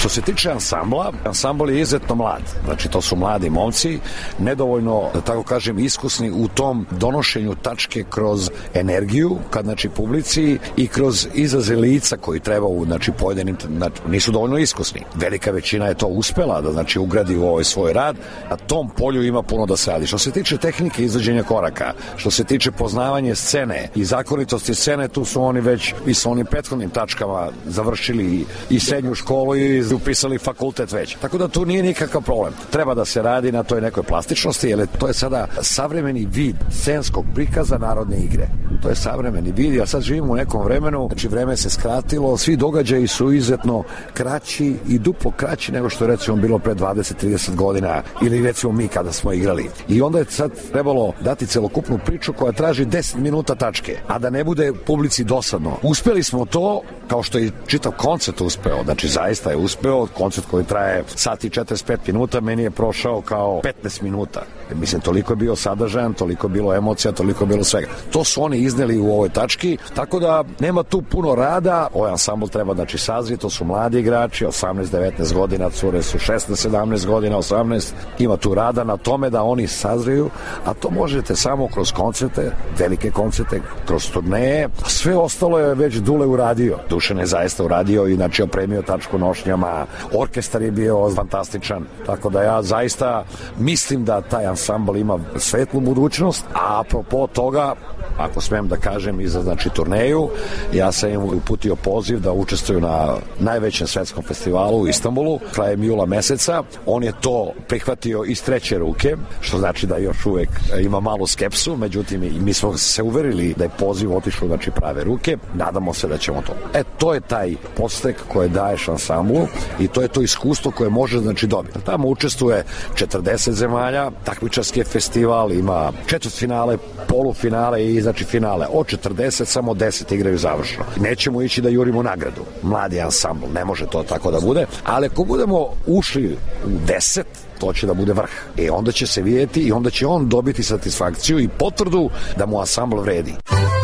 Što se tiče ansambla, ansambl je izuzetno mlad. Znači, to su mladi momci, nedovoljno, da tako kažem, iskusni u tom donošenju tačke kroz energiju, kad, znači, publici i kroz izraze lica koji treba u, znači, pojedinim, znači, nisu dovoljno iskusni. Velika većina je to uspela da, znači, ugradi u ovaj svoj rad. Na tom polju ima puno da se radi. Što se tiče tehnike izvođenja koraka, što se tiče poznavanja scene i zakonitosti scene, tu su oni već i sa onim prethodnim tačkama završili i srednju školu i upisali fakultet već. Tako da tu nije nikakav problem. Treba da se radi na toj nekoj plastičnosti, jer to je sada savremeni vid scenskog prikaza narodne igre. To je savremeni vid, ja sad živimo u nekom vremenu, znači vreme se skratilo, svi događaji su izuzetno kraći i duplo kraći nego što je recimo bilo pre 20-30 godina ili recimo mi kada smo igrali. I onda je sad trebalo dati celokupnu priču koja traži 10 minuta tačke, a da ne bude publici dosadno. Uspeli smo to, kao što je čitav koncert uspeo, znači zaista je uspeo, koncert koji traje sat i 45 minuta, meni je prošao kao 15 minuta. Mislim, toliko je bio sadržajan, toliko je bilo emocija, toliko je bilo svega. To su oni izneli u ovoj tački, tako da nema tu puno rada. Ovaj ansambl treba, znači, sazri, to su mladi igrači, 18-19 godina, cure su 16-17 godina, 18. Ima tu rada na tome da oni sazriju, a to možete samo kroz koncerte, velike koncerte, kroz turneje. Sve ostalo je već Dule uradio. Dušan je zaista uradio i, znači, opremio tačku nošnjama. Orkestar je bio fantastičan, tako da ja zaista mislim da taj ansambl ima svetlu budućnost, a apropo toga, ako smem da kažem, i za, znači, turneju, ja sam im uputio poziv da učestvuju na najvećem svetskom festivalu u Istanbulu krajem jula meseca. On je to prihvatio iz treće ruke, što znači da još uvek ima malu skepsu, međutim mi smo se uverili da je poziv otišao, znači, prave ruke. Nadamo se da ćemo to. To je taj podstek koje daješ ansamblu i to je to iskustvo koje može, znači, dobiti. Tamo učestvuje 40 zemalja, takmičarski festival, ima četvrtfinale, polufinale i, znači, finale. Od 40 samo 10 igraju završno. Nećemo ići da jurimo nagradu. Mladi ansambl, ne može to tako da bude, ali ako budemo ušli u 10, to će da bude vrh. Onda će se vidjeti i onda će on dobiti satisfakciju i potvrdu da mu ansambl vredi.